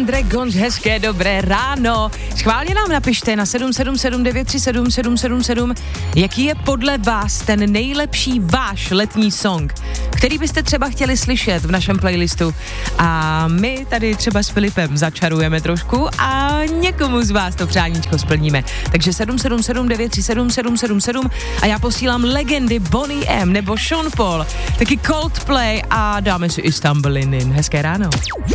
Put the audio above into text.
Imagine Dragons, hezké dobré ráno. Schválně nám napište na 777937777, jaký je podle vás ten nejlepší váš letní song, který byste třeba chtěli slyšet v našem playlistu. A my tady třeba s Filipem začarujeme trošku a někomu z vás to přáníčko splníme. Takže 777937777 a já posílám legendy Boney M nebo Sean Paul, taky Coldplay a dáme si i Stumbling In. Hezké ráno.